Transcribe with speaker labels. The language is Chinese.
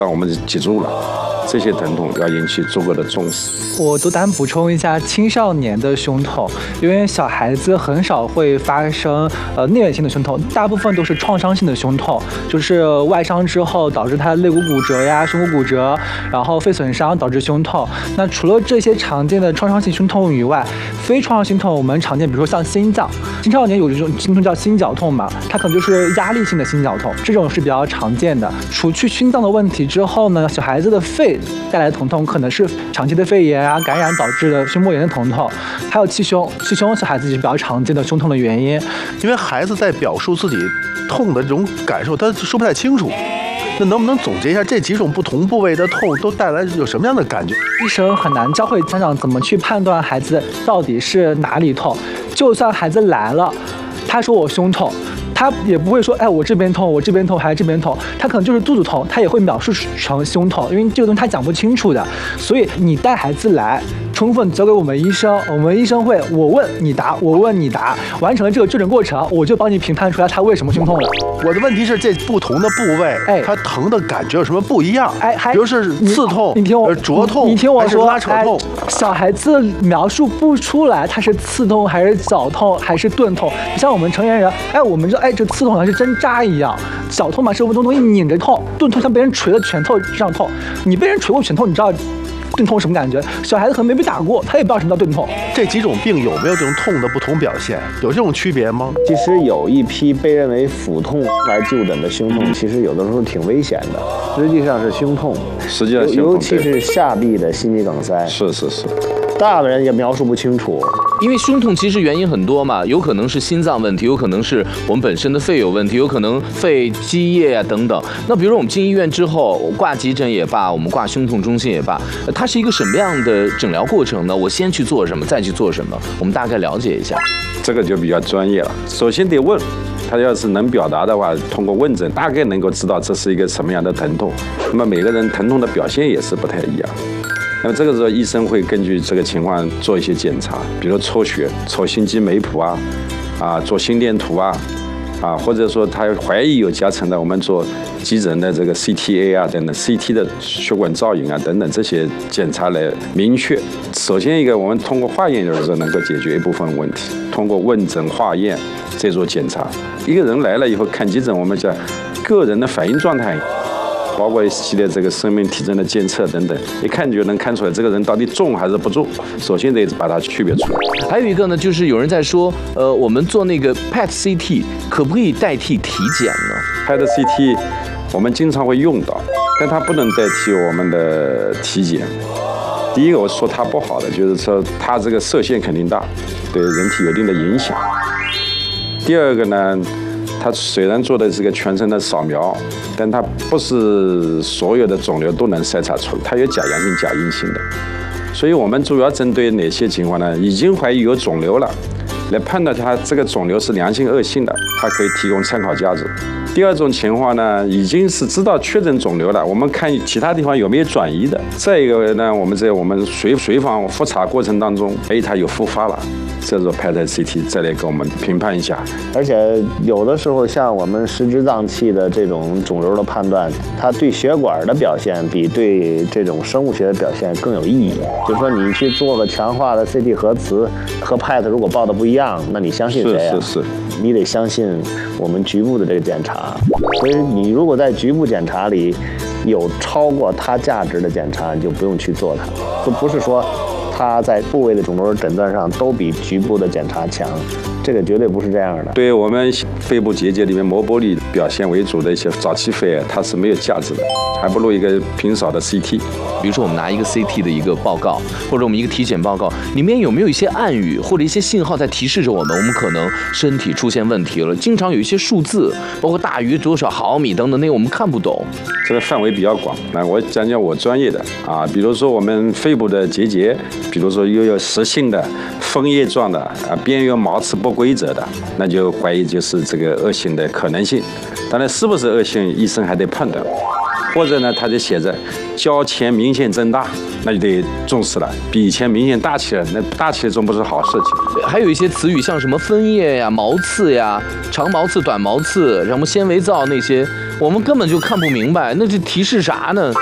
Speaker 1: 让我们记住了。这些疼痛要引起足够的重视。
Speaker 2: 我斗胆补充一下，青少年的胸痛，因为小孩子很少会发生内源性的胸痛，大部分都是创伤性的胸痛，就是外伤之后导致他肋骨骨折呀、胸骨骨折，然后肺损伤导致胸痛。那除了这些常见的创伤性胸痛以外，非创伤性痛我们常见，比如说像心脏，青少年有一种心痛叫心绞痛嘛，它可能就是压力性的心绞痛，这种是比较常见的。除去心脏的问题之后呢，小孩子的肺带来的疼痛可能是长期的肺炎啊、感染导致的胸膜炎的疼痛，还有气胸，小孩子是比较常见的胸痛的原因。
Speaker 3: 因为孩子在表述自己痛的这种感受，他说不太清楚。那能不能总结一下这几种不同部位的痛都带来有什么样的感觉？
Speaker 2: 医生很难教会家长怎么去判断孩子到底是哪里痛，就算孩子来了，他说我胸痛。他也不会说，哎，我这边痛，我这边痛，还是这边痛，他可能就是肚子痛，他也会描述成胸痛，因为这个东西他讲不清楚的。所以你带孩子来，充分交给我们医生，我们医生会我问你答，我问你答，完成了这个就诊过程，我就帮你评判出来他为什么胸痛了。
Speaker 3: 我的问题是，这不同的部位，它疼的感觉有什么不一样？比如是刺痛，
Speaker 2: 你听我
Speaker 3: 灼痛，
Speaker 2: 你听我说，
Speaker 3: 拉扯痛。
Speaker 2: 小孩子描述不出来，他是刺痛还是绞痛还是钝痛。像我们成年人，我们说，这刺痛好像是针扎一样，绞痛嘛是东西拧着痛，钝痛像被人捶了拳头这样痛。你被人捶过拳头，你知道钝痛什么感觉？小孩子可能没被打过，他也不知道什么叫钝痛。
Speaker 3: 这几种病有没有这种痛的不同表现？有这种区别吗？
Speaker 4: 其实有一批被认为腹痛来就诊的胸痛，其实有的时候挺危险的，实际上是胸痛，尤其是下臂的心肌梗塞。
Speaker 1: 是。
Speaker 4: 大的人也描述不清楚，
Speaker 5: 因为胸痛其实原因很多嘛，有可能是心脏问题，有可能是我们本身的肺有问题，有可能肺积液啊等等。那比如说我们进医院之后，挂急诊也罢，我们挂胸痛中心也罢，它是一个什么样的诊疗过程呢？我先去做什么，再去做什么？我们大概了解一下。
Speaker 1: 这个就比较专业了，首先得问。他要是能表达的话，通过问诊大概能够知道这是一个什么样的疼痛。那么每个人疼痛的表现也是不太一样。那么这个时候，医生会根据这个情况做一些检查，比如抽血、抽心肌酶谱做心电图或者说他怀疑有夹层的，我们做急诊的这个 CTA 等等 CT 的血管造影等等这些检查来明确。首先一个，我们通过化验有的时候能够解决一部分问题，通过问诊化验再做检查。一个人来了以后看急诊，我们讲个人的反应状态，包括一系列这个生命体征的监测等等，一看就能看出来这个人到底重还是不重。首先得把它区别出来。
Speaker 5: 还有一个呢，就是有人在说，我们做那个 PET CT 可不可以代替体检呢
Speaker 1: ？PET CT 我们经常会用到，但它不能代替我们的体检。第一个我说它不好的，就是说它这个射线肯定大，对人体有一定的影响。第二个呢，它虽然做的是个全身的扫描，但它不是所有的肿瘤都能筛查出来，它有假阳性、假阴性的。所以我们主要针对哪些情况呢？已经怀疑有肿瘤了，来判断它这个肿瘤是良性恶性的，它可以提供参考价值。第二种情况呢，已经是知道确诊肿瘤了，我们看其他地方有没有转移的。再一个呢，我们在我们随访复查过程当中，它有复发了，这时候PET CT再来给我们评判一下。
Speaker 4: 而且有的时候像我们实质脏器的这种肿瘤的判断，它对血管的表现比对这种生物学的表现更有意义。就是说你去做个强化的 CT 核磁和 PET 如果报的不一样，那你相信谁呀？
Speaker 1: 是。
Speaker 4: 你得相信我们局部的这个检查。所以你如果在局部检查里有超过它价值的检查，你就不用去做它。就不是说它在部位的肿瘤诊断上都比局部的检查强，这个绝对不是这样的。
Speaker 1: 对我们肺部结节里面膜剥离表现为主的一些早期肺癌，它是没有价值的，还不如一个平扫的 CT。
Speaker 5: 比如说我们拿一个 CT 的一个报告，或者我们一个体检报告，里面有没有一些暗语或者一些信号在提示着我们可能身体出现问题了？经常有一些数字，包括大于多少毫米等等，那个我们看不懂。
Speaker 1: 这个范围比较广，那我讲讲我专业的比如说我们肺部的结节，比如说又有实性的、枫叶状的边缘毛刺不规则的，那就怀疑就是这个恶性的可能性。当然，是不是恶性，医生还得判断。或者呢，他就写着较前明显增大，那就得重视了，比以前明显大起来，那大起来总不是好事情。
Speaker 5: 还有一些词语，像什么分叶呀、毛刺呀、长毛刺、短毛刺，什么纤维皂那些， 我们根本就看不明白，那这提示啥呢？